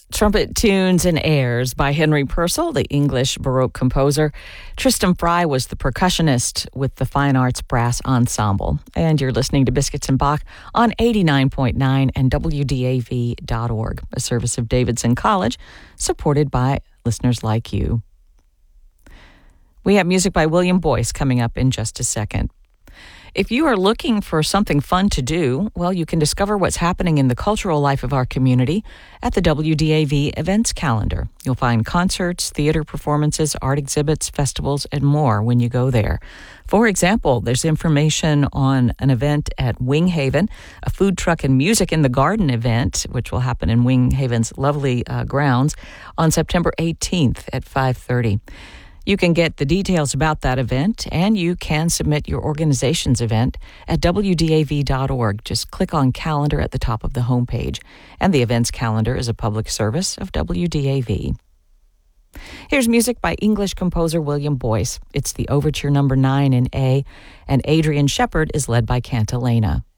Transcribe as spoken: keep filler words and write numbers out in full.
Trumpet Tunes and Airs by Henry Purcell, the English Baroque composer. Tristram Fry was the percussionist with the Fine Arts Brass Ensemble. And you're listening to Biscuits and Bach on eighty-nine point nine and W D A V dot org, a service of Davidson College, supported by listeners like you. We have music by William Boyce coming up in just a second. If you are looking for something fun to do, well, you can discover what's happening in the cultural life of our community at the W D A V events calendar. You'll find concerts, theater performances, art exhibits, festivals, and more when you go there. For example, there's information on an event at Wing Haven, a food truck and music in the garden event, which will happen in Wing Haven's lovely uh, grounds on September eighteenth at five thirty. You can get the details about that event, and you can submit your organization's event at W D A V dot org. Just click on calendar at the top of the homepage. And the events calendar is a public service of W D A V. Here's music by English composer William Boyce. It's the Overture number nine in A, and Adrian Shepard is led by Cantilena.